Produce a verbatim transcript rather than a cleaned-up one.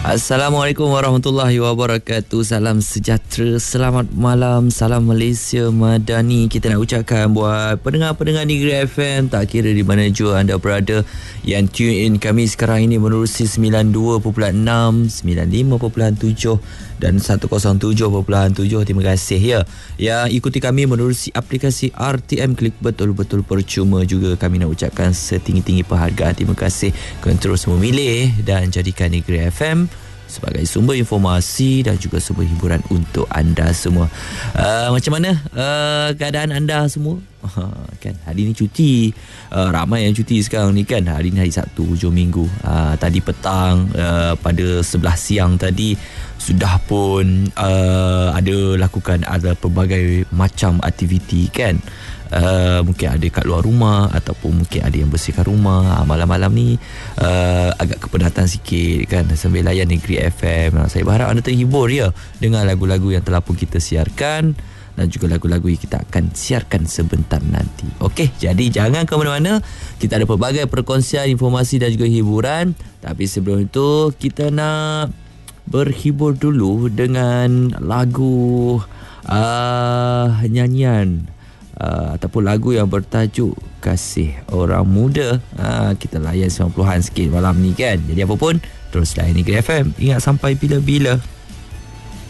Assalamualaikum warahmatullahi wabarakatuh. Salam sejahtera, selamat malam, salam Malaysia Madani. Kita nak ucapkan buat pendengar-pendengar Negeri F M, tak kira di mana jua anda berada, yang tune in kami sekarang ini menerusi sembilan puluh dua perpuluhan enam, sembilan puluh lima perpuluhan tujuh dan seratus tujuh perpuluhan tujuh. Terima kasih ya. Yang ikuti kami menerusi aplikasi R T M Klik, betul-betul percuma juga. Kami nak ucapkan setinggi-tinggi penghargaan. Terima kasih kerana terus memilih dan jadikan Negeri F M sebagai sumber informasi dan juga sumber hiburan untuk anda semua. Uh, macam mana uh, keadaan anda semua? Uh, kan hari ni cuti, uh, ramai yang cuti sekarang ni kan. Hari ni hari Sabtu, hujung minggu. Uh, tadi petang, uh, pada sebelah siang tadi sudah pun uh, ada lakukan ada pelbagai macam aktiviti kan. Uh, mungkin ada kat luar rumah ataupun mungkin ada yang bersihkan rumah. Malam-malam ni uh, agak kepenatan sikit kan, sambil layan Negeri F M. Saya berharap anda terhibur ya dengan lagu-lagu yang telah pun kita siarkan dan juga lagu-lagu yang kita akan siarkan sebentar nanti. Okey, jadi jangan ke mana-mana. Kita ada pelbagai perkongsian informasi dan juga hiburan. Tapi sebelum itu kita nak berhibur dulu dengan lagu uh, nyanyian Uh, ataupun lagu yang bertajuk Kasih Orang Muda. uh, Kita layan sembilan puluhan sikit malam ni kan. Jadi apa pun, terus layan Negeri F M. Ingat sampai bila-bila.